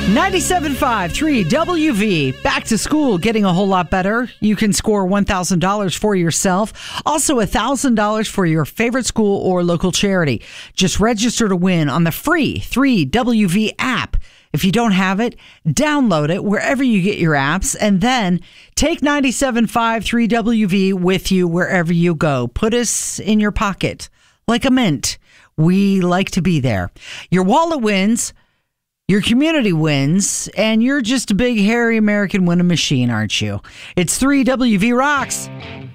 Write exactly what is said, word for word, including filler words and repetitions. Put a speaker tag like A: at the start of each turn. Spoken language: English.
A: ninety-seven point five, three W V. Back to school, getting a whole lot better. You can score one thousand dollars for yourself. Also, one thousand dollars for your favorite school or local charity. Just register to win on the free three W V app. If you don't have it, download it wherever you get your apps, and then take ninety-seven point five, three W V with you wherever you go. Put us in your pocket like a mint. We like to be there. Your wallet wins. Your community wins, and you're just a big, hairy American winning machine, aren't you? It's three W V Rocks.